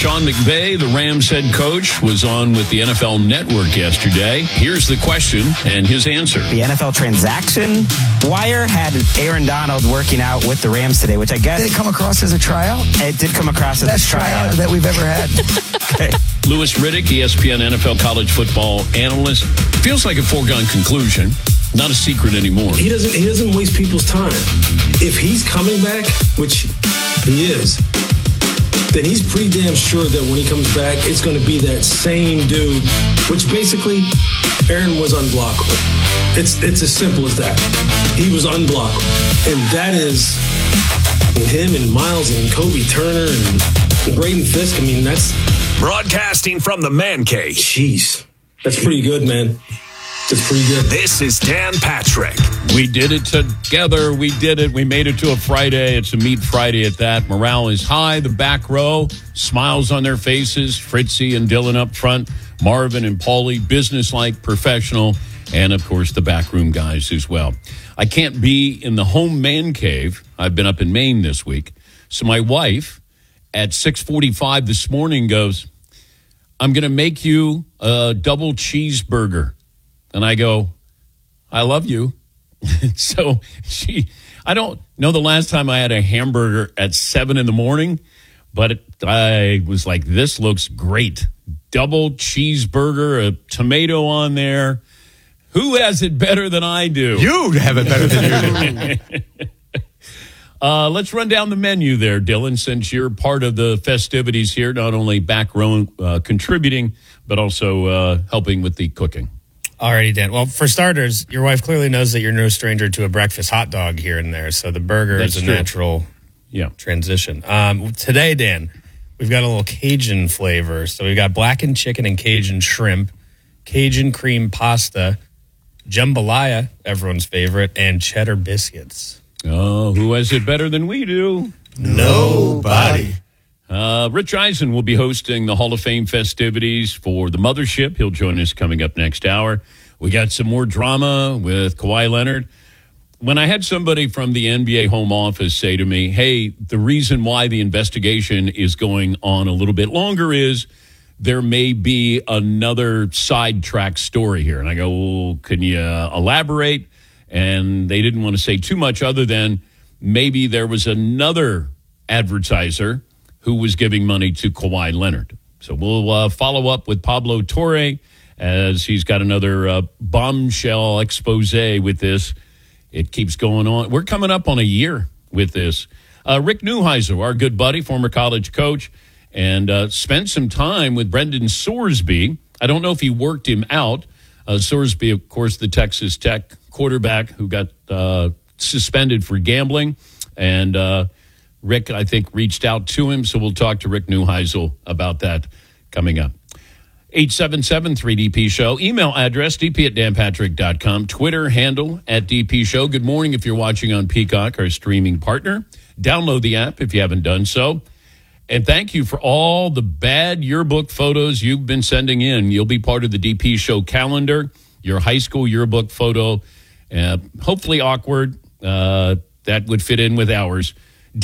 Sean McVay, the Rams head coach, was on with the NFL Network yesterday. Here's the question and his answer. The NFL transaction wire had Aaron Donald working out with the Rams today, which I guess... Did it come across as a tryout? It did come across as Best a tryout that we've ever had. Okay. Louis Riddick, ESPN NFL college football analyst. Feels like a foregone conclusion. Not a secret anymore. He doesn't waste people's time. If he's coming back, which he is, then he's pretty damn sure that when he comes back, it's going to be that same dude, which basically Aaron was unblockable. It's as simple as that. He was unblockable. And that is him and Miles and Kobe Turner and Braden Fisk. I mean, that's... Broadcasting from the Man Cave. Jeez. That's pretty good, man. That's pretty good. This is Dan Patrick. We did it together. We did it. We made it to a Friday. It's a Meat Friday at that. Morale is high. The back row, smiles on their faces. Fritzy and Dylan up front. Marvin and Paulie, businesslike, professional. And, of course, the backroom guys as well. I can't be in the home man cave. I've been up in Maine this week. So my wife, at 6:45 this morning, goes, I'm going to make you a double cheeseburger. And I go, I love you. So I don't know the last time I had a hamburger at 7 in the morning, but I was like, this looks great. Double cheeseburger, a tomato on there. Who has it better than I do? You have it better than you do. Let's run down the menu there, Dylan, since you're part of the festivities here, not only back row contributing, but also helping with the cooking. Alrighty, Dan. Well, for starters, your wife clearly knows that you're no stranger to a breakfast hot dog here and there, so the burger is a natural transition. Today, Dan, we've got a little Cajun flavor. So we've got blackened chicken and Cajun shrimp, Cajun cream pasta, jambalaya, everyone's favorite, and cheddar biscuits. Oh, who has it better than we do? Nobody. Rich Eisen will be hosting the Hall of Fame festivities for the Mothership. He'll join us coming up next hour. We got some more drama with Kawhi Leonard. When I had somebody from the NBA home office say to me, hey, the reason why the investigation is going on a little bit longer is there may be another sidetrack story here. And I go, well, can you elaborate? And they didn't want to say too much other than maybe there was another advertiser who was giving money to Kawhi Leonard. So we'll follow up with Pablo Torre as he's got another bombshell expose with this. It keeps going on. We're coming up on a year with this. Rick Neuheisel, our good buddy, former college coach, and spent some time with Brendan Sorsby. I don't know if he worked him out. Sorsby, of course, the Texas Tech quarterback who got suspended for gambling. And Rick, I think, reached out to him, so we'll talk to Rick Neuheisel about that coming up. 877-3DP-SHOW. Email address, dp@danpatrick.com. Twitter handle @DP-SHOW. Good morning if you're watching on Peacock, our streaming partner. Download the app if you haven't done so. And thank you for all the bad yearbook photos you've been sending in. You'll be part of the DP Show calendar, your high school yearbook photo. Hopefully awkward. That would fit in with ours.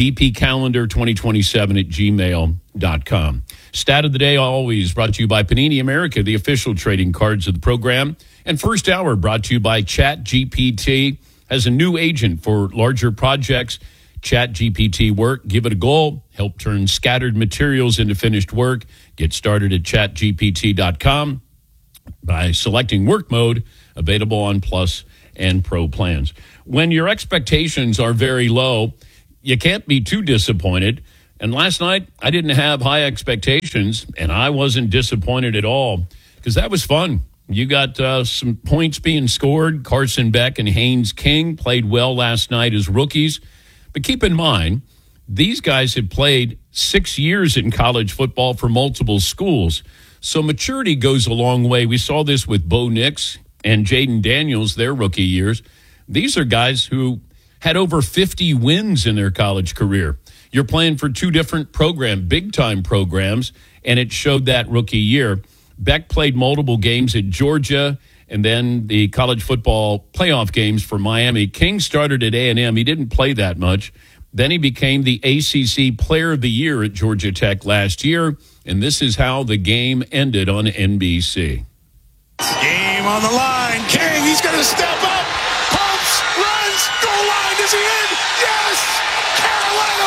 dpcalendar2027@gmail.com. Stat of the day always brought to you by Panini America, the official trading cards of the program. And first hour brought to you by ChatGPT. Has a new agent for larger projects. ChatGPT Work. Give it a go. Help turn scattered materials into finished work. Get started at chatgpt.com by selecting work mode, available on Plus and Pro plans. When your expectations are very low, you can't be too disappointed. And last night, I didn't have high expectations, and I wasn't disappointed at all because that was fun. You got some points being scored. Carson Beck and Haynes King played well last night as rookies. But keep in mind, these guys had played 6 years in college football for multiple schools. So maturity goes a long way. We saw this with Bo Nix and Jaden Daniels, their rookie years. These are guys who had over 50 wins in their college career. You're playing for two different big-time programs, and it showed that rookie year. Beck played multiple games at Georgia, and then the college football playoff games for Miami. King started at A&M. He didn't play that much, Then he became the ACC Player of the Year at Georgia Tech last year, and this is how the game ended on NBC. Game on the line. King, he's going to step up. Pumps, runs, goal line. Is he in? Yes! Carolina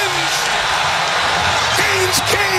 wins! Haynes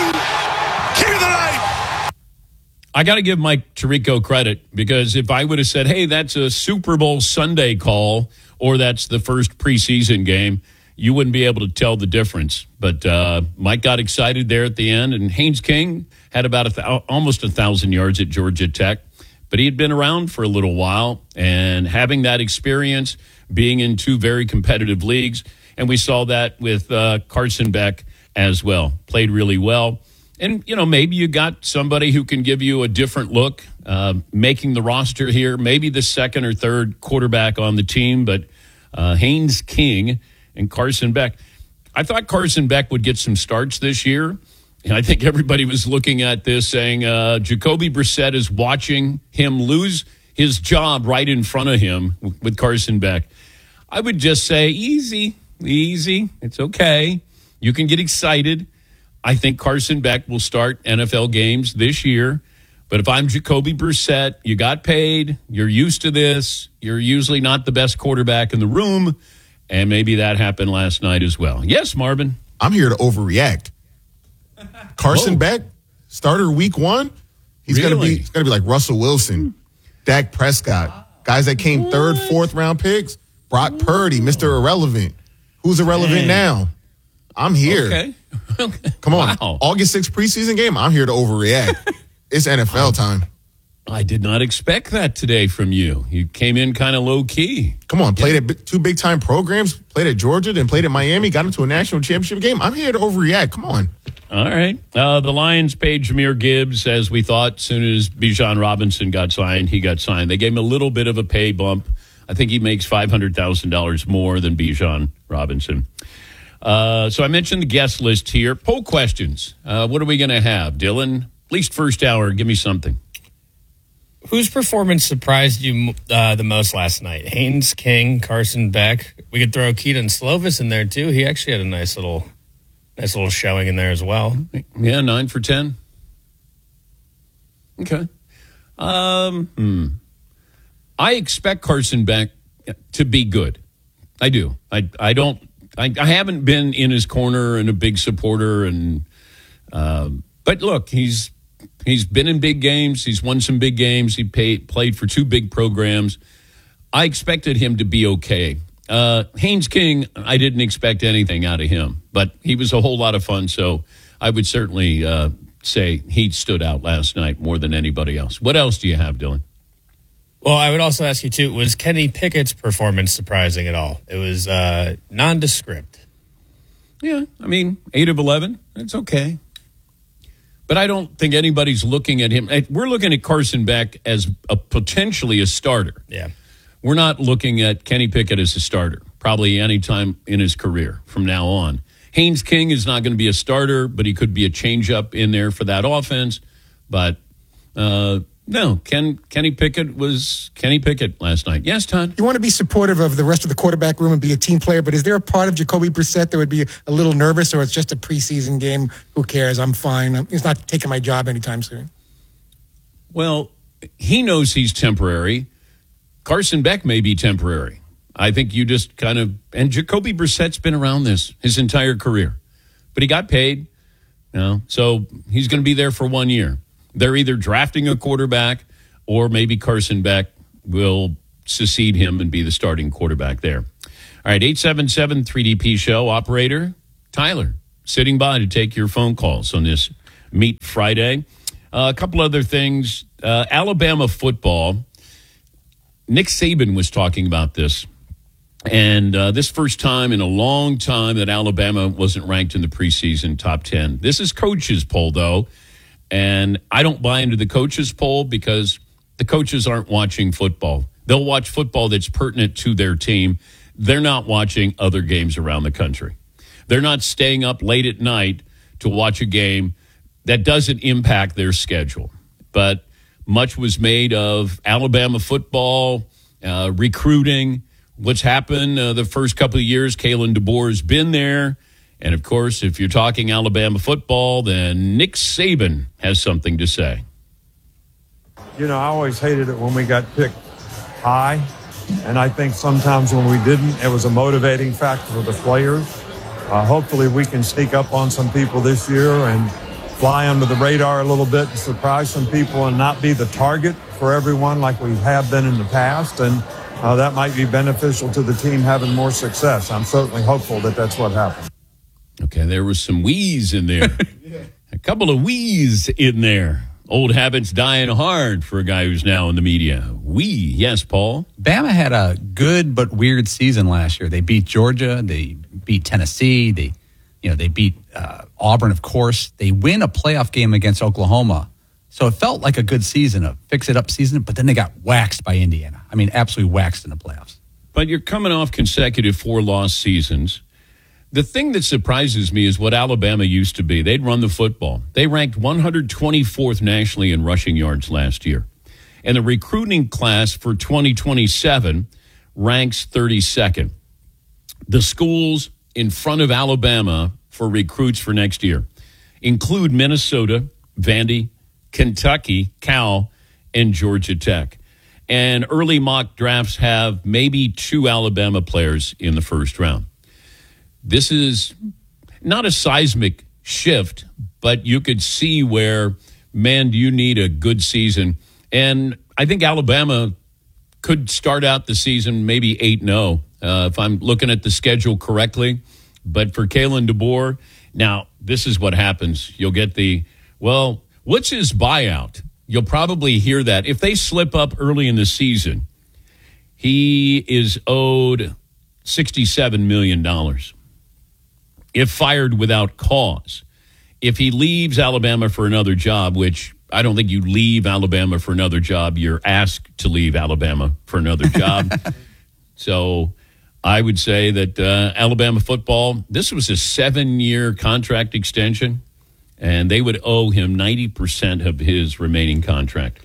King of the night. I got to give Mike Tirico credit, because if I would have said, hey, that's a Super Bowl Sunday call or that's the first preseason game, you wouldn't be able to tell the difference. But Mike got excited there at the end, and Haynes King had about almost 1,000 yards at Georgia Tech. But he had been around for a little while, and having that experience, being in two very competitive leagues, and we saw that with Carson Beck as well. Played really well. And, you know, maybe you got somebody who can give you a different look, making the roster here, maybe the second or third quarterback on the team, but Haynes King and Carson Beck. I thought Carson Beck would get some starts this year, and I think everybody was looking at this saying Jacoby Brissett is watching him lose his job right in front of him with Carson Beck. I would just say easy. It's okay. You can get excited. I think Carson Beck will start NFL games this year. But if I'm Jacoby Brissett, you got paid, you're used to this, you're usually not the best quarterback in the room, and maybe that happened last night as well. Yes, Marvin? I'm here to overreact. Carson Beck, starter week 1, he's going to be like Russell Wilson, Dak Prescott, guys that came 3rd, 4th round picks, Brock Purdy, Mr. Irrelevant. Who's irrelevant now? I'm here. Okay. Come on. Wow. August 6th preseason game, I'm here to overreact. It's NFL time. I did not expect that today from you. You came in kind of low-key. Come on, played at 2 big-time programs, played at Georgia, then played at Miami, got into a national championship game. I'm here to overreact. Come on. All right. The Lions paid Jahmyr Gibbs, as we thought. As soon as Bijan Robinson got signed, he got signed. They gave him a little bit of a pay bump. I think he makes $500,000 more than Bijan Robinson. So I mentioned the guest list here. Poll questions. What are we going to have? Dylan, at least first hour, give me something. Whose performance surprised you the most last night? Haynes King, Carson Beck. We could throw Keaton Slovis in there too. He actually had a nice little showing in there as well. Yeah, 9 for 10. Okay. I expect Carson Beck to be good. I do. I haven't been in his corner and a big supporter, and but look, he's been in big games. He's won some big games. He played for 2 big programs. I expected him to be okay. Haynes King, I didn't expect anything out of him, but he was a whole lot of fun. So I would certainly say he stood out last night more than anybody else. What else do you have, Dylan? Well, I would also ask you, too, was Kenny Pickett's performance surprising at all? It was nondescript. Yeah, I mean, 8 of 11. It's okay. But I don't think anybody's looking at him. We're looking at Carson Beck as potentially a starter. Yeah. We're not looking at Kenny Pickett as a starter, probably any time in his career from now on. Haynes King is not going to be a starter, but he could be a change-up in there for that offense. But no, Kenny Pickett was Kenny Pickett last night. Yes, Todd? You want to be supportive of the rest of the quarterback room and be a team player, but is there a part of Jacoby Brissett that would be a little nervous, or it's just a preseason game? Who cares? I'm fine. He's not taking my job anytime soon. Well, he knows he's temporary. Carson Beck may be temporary. I think you just kind of, and Jacoby Brissett's been around this his entire career, but he got paid, so he's going to be there for 1 year. They're either drafting a quarterback or maybe Carson Beck will succeed him and be the starting quarterback there. All right, 877-3DP show. Operator Tyler sitting by to take your phone calls on this Meat Friday. A couple other things. Alabama football. Nick Saban was talking about this. And this first time in a long time that Alabama wasn't ranked in the preseason top 10. This is coaches' poll, though. And I don't buy into the coaches' poll because the coaches aren't watching football. They'll watch football that's pertinent to their team. They're not watching other games around the country. They're not staying up late at night to watch a game that doesn't impact their schedule. But much was made of Alabama football, recruiting, what's happened the first couple of years. Kalen DeBoer has been there. And, of course, if you're talking Alabama football, then Nick Saban has something to say. You know, I always hated it when we got picked high. And I think sometimes when we didn't, it was a motivating factor for the players. Hopefully we can sneak up on some people this year and fly under the radar a little bit and surprise some people and not be the target for everyone like we have been in the past. And that might be beneficial to the team having more success. I'm certainly hopeful that that's what happens. Okay, there was some wheeze in there. A couple of wheeze in there. Old habits dying hard for a guy who's now in the media. Yes, Paul? Bama had a good but weird season last year. They beat Georgia. They beat Tennessee. They beat Auburn, of course. They win a playoff game against Oklahoma. So it felt like a good season, a fix-it-up season, but then they got waxed by Indiana. I mean, absolutely waxed in the playoffs. But you're coming off consecutive 4-loss seasons. The thing that surprises me is what Alabama used to be. They'd run the football. They ranked 124th nationally in rushing yards last year. And the recruiting class for 2027 ranks 32nd. The schools in front of Alabama for recruits for next year include Minnesota, Vandy, Kentucky, Cal, and Georgia Tech. And early mock drafts have maybe 2 Alabama players in the first round. This is not a seismic shift, but you could see where, man, do you need a good season? And I think Alabama could start out the season maybe 8-0 if I'm looking at the schedule correctly. But for Kalen DeBoer, now this is what happens. You'll get what's his buyout? You'll probably hear that. If they slip up early in the season, he is owed $67 million. If fired without cause. If he leaves Alabama for another job, which I don't think you leave Alabama for another job, you're asked to leave Alabama for another job. So I would say that Alabama football, this was a 7-year contract extension, and they would owe him 90% of his remaining contract.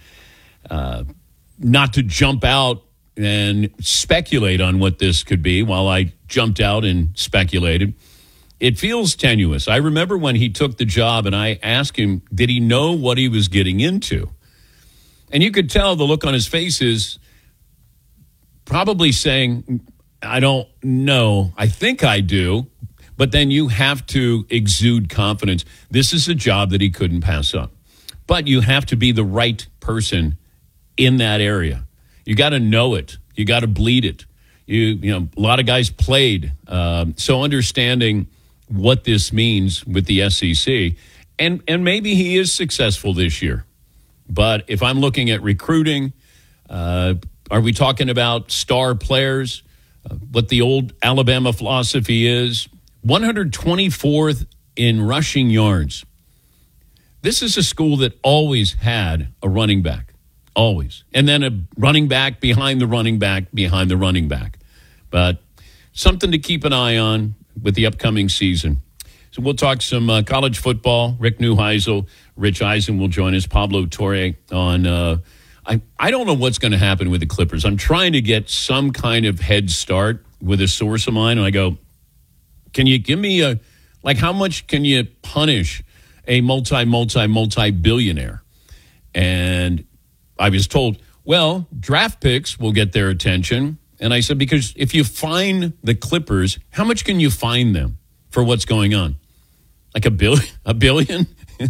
Not to jump out and speculate on what this could be while I jumped out and speculated. It feels tenuous. I remember when he took the job and I asked him, did he know what he was getting into? And you could tell the look on his face is probably saying, I don't know. I think I do. But then you have to exude confidence. This is a job that he couldn't pass up. But you have to be the right person in that area. You got to know it. You got to bleed it. You know, a lot of guys played. So understanding what this means with the SEC, and maybe he is successful this year. But if I'm looking at recruiting, are we talking about star players? What the old Alabama philosophy is, 124th in rushing yards. This is a school that always had a running back, always. And then a running back behind the running back behind the running back. But something to keep an eye on with the upcoming season. So we'll talk some college football. Rick Neuheisel, Rich Eisen will join us. Pablo Torre on I don't know what's going to happen with the Clippers. I'm trying to get some kind of head start with a source of mine. And I go, can you give me how much can you punish a multi-billionaire? And I was told, well, draft picks will get their attention. And I said, because if you fine the Clippers, how much can you fine them for what's going on? Like a billion?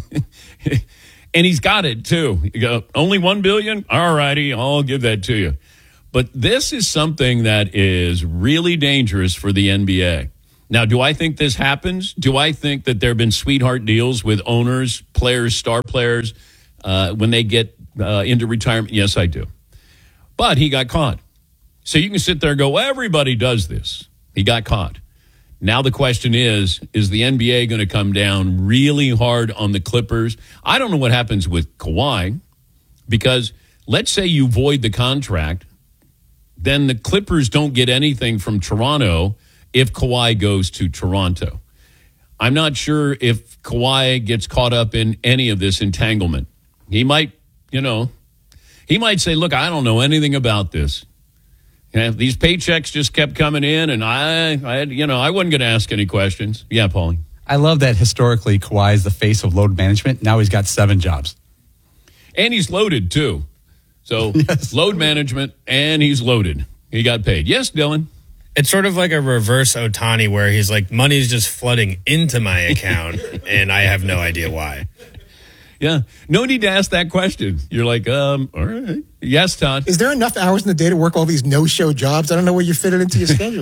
And he's got it, too. You go, only $1 billion? All righty, I'll give that to you. But this is something that is really dangerous for the NBA. Now, do I think this happens? Do I think that there have been sweetheart deals with owners, players, star players, when they get into retirement? Yes, I do. But he got caught. So you can sit there and go, well, everybody does this. He got caught. Now the question is the NBA going to come down really hard on the Clippers? I don't know what happens with Kawhi, because let's say you void the contract, then the Clippers don't get anything from Toronto if Kawhi goes to Toronto. I'm not sure if Kawhi gets caught up in any of this entanglement. He might say, look, I don't know anything about this. Yeah, these paychecks just kept coming in, and I wasn't going to ask any questions. Yeah, Paulie. I love that historically Kawhi is the face of load management. Now he's got 7 jobs. And he's loaded, too. So Yes. load management, and he's loaded. He got paid. Yes, Dylan? It's sort of like a reverse Ohtani where he's like, money's just flooding into my account, and I have no idea why. Yeah. No need to ask that question. You're like, all right. Yes, Todd. Is there enough hours in the day to work all these no-show jobs? I don't know where you fit it into your schedule.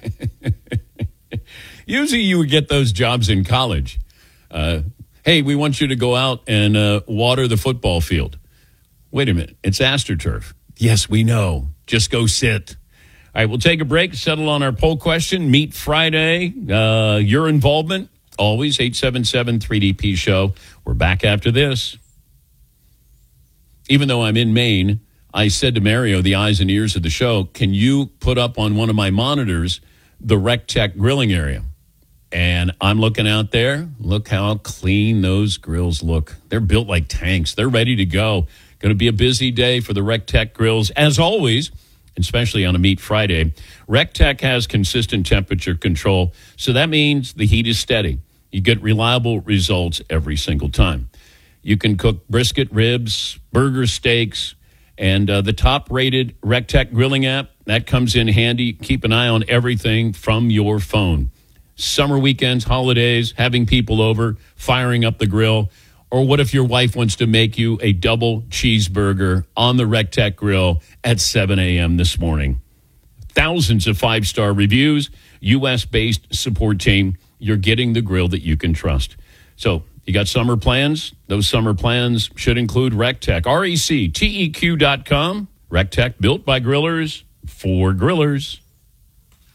Usually you would get those jobs in college. Hey, we want you to go out and water the football field. Wait a minute. It's AstroTurf. Yes, we know. Just go sit. All right, we'll take a break, settle on our poll question. Meet Friday. Your involvement, always 877-3DP show. We're back after this. Even though I'm in Maine, I said to Mario, the eyes and ears of the show, can you put up on one of my monitors the RecTech grilling area? And I'm looking out there. Look how clean those grills look. They're built like tanks. They're ready to go. Going to be a busy day for the RecTech grills. As always, especially on a Meat Friday, RecTech has consistent temperature control, so that means the heat is steady. You get reliable results every single time. You can cook brisket, ribs, burger, steaks, and the top-rated RecTech grilling app, that comes in handy. Keep an eye on everything from your phone. Summer weekends, holidays, having people over, firing up the grill. Or what if your wife wants to make you a double cheeseburger on the RecTech grill at 7 a.m. this morning? Thousands of 5-star reviews, U.S.-based support team. You're getting the grill that you can trust. So you got summer plans? Those summer plans should include RecTech. RecTeq.com. RecTech, built by grillers for grillers.